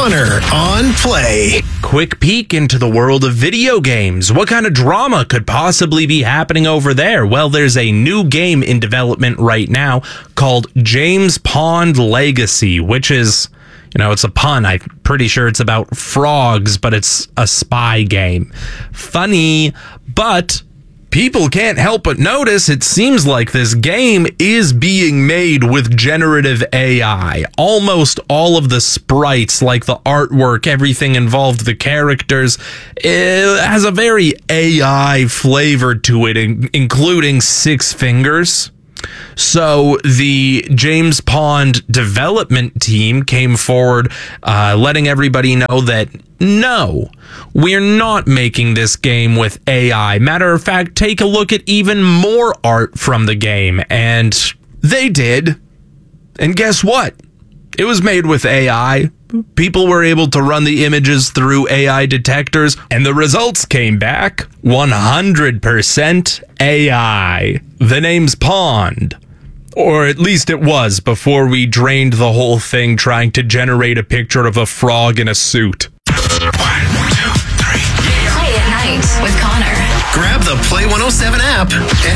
Connor on Play. Quick peek into the world of video games. What kind of drama could possibly be happening over there? Well, there's a new game in development right now called James Pond Legacy, which is, it's a pun. I'm pretty sure it's about frogs, but it's a spy game. Funny, but people can't help but notice it seems like this game is being made with generative AI. Almost all of the sprites, like the artwork, everything involved, the characters, it has a very AI flavor to it, including Six Fingers. So the James Pond development team came forward, letting everybody know that no, we're not making this game with AI. Matter of fact, take a look at even more art from the game. And they did. And guess what? It was made with AI. People were able to run the images through AI detectors, and the results came back 100% AI. The name's Pond. Or at least it was before we drained the whole thing trying to generate a picture of a frog in a suit. 1, 2, 3. Play at night with Connor. Grab the Play 107 app and